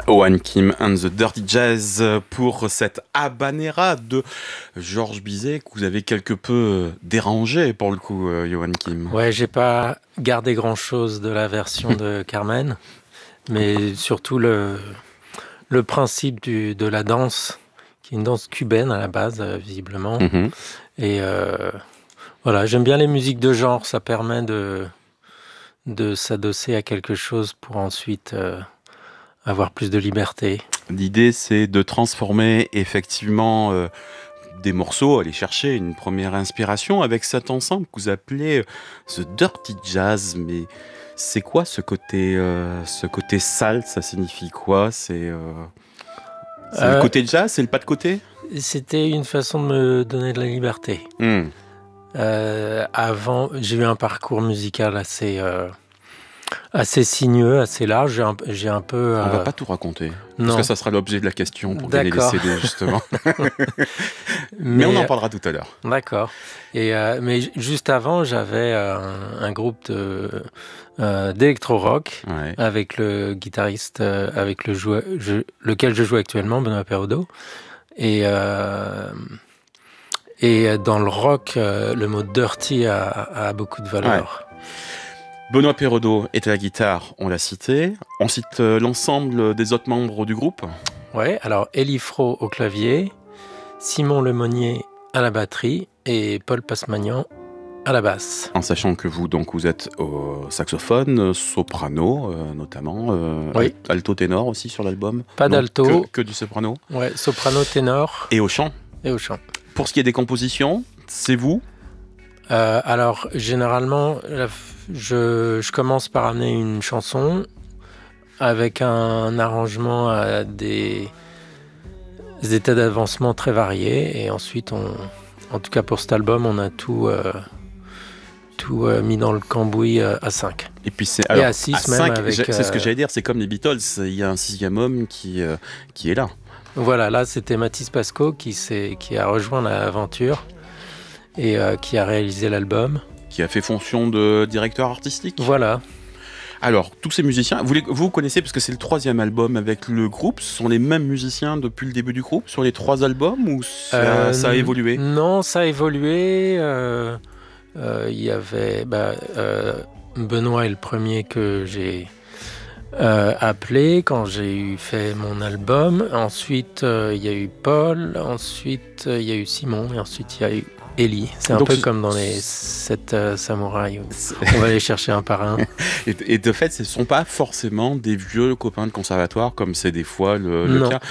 Owen Kim and the Dirty Jazz pour cette habanera de Georges Bizet que vous avez quelque peu dérangé pour le coup, Owen Kim. Ouais, j'ai pas gardé grand-chose de la version de Carmen, mais surtout le principe de la danse, qui est une danse cubaine à la base, visiblement. Mm-hmm. Et voilà, j'aime bien les musiques de genre, ça permet de s'adosser à quelque chose pour ensuite avoir plus de liberté. L'idée, c'est de transformer effectivement des morceaux, aller chercher une première inspiration avec cet ensemble que vous appelez The Dirty Jazz. Mais c'est quoi ce côté sale? Ça signifie quoi? C'est le côté jazz? C'est le pas de côté? C'était une façon de me donner de la liberté. Avant, j'ai eu un parcours musical assez sinueux, assez large. J'ai un peu. On va pas tout raconter, non. Parce que ça sera l'objet de la question pour gagner les CD justement. mais on en parlera tout à l'heure. D'accord. Et mais juste avant, j'avais un groupe d'électro-rock avec le guitariste avec lequel je joue actuellement, Benoît Perraudot. Et dans le rock, le mot dirty a beaucoup de valeur. Benoît Perraudot est à la guitare, on l'a cité. On cite l'ensemble des autres membres du groupe. Ouais, alors Elie Fro au clavier, Simon Lemonnier à la batterie et Paul Passmagnan à la basse. En sachant que vous êtes au saxophone, soprano notamment, oui. Alto ténor aussi sur l'album. Pas d'alto. Que du soprano. Ouais, soprano, ténor. Et au chant. Pour ce qui est des compositions, c'est vous? Alors, généralement, je commence par amener une chanson avec un arrangement à des états d'avancement très variés. Et ensuite, en tout cas pour cet album, on a tout mis dans le cambouis à 5. Et puis et à 6 même. 5, avec, c'est ce que j'allais dire, c'est comme les Beatles, il y a un 6e homme qui est là. Voilà, là c'était Mathis Pasco qui a rejoint l'aventure et qui a réalisé l'album. Qui a fait fonction de directeur artistique. Voilà. Alors, tous ces musiciens, vous connaissez parce que c'est le 3e album avec le groupe, ce sont les mêmes musiciens depuis le début du groupe sur les 3 albums ou ça a évolué? Non, ça a évolué. Il y avait Benoît est le premier que j'ai appelé quand j'ai fait mon album. Ensuite, il y a eu Paul. Ensuite, il y a eu Simon. Et ensuite, il y a eu Elie. C'est un peu comme dans les 7 samouraïs. On va les chercher un par un. Et de fait, ce ne sont pas forcément des vieux copains de conservatoire comme c'est des fois le cas.